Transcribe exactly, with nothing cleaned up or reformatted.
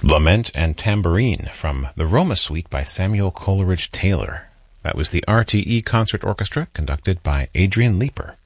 Lament and Tambourine from the Roma Suite by Samuel Coleridge Taylor. That was the R T E Concert Orchestra, conducted by Adrian Leeper.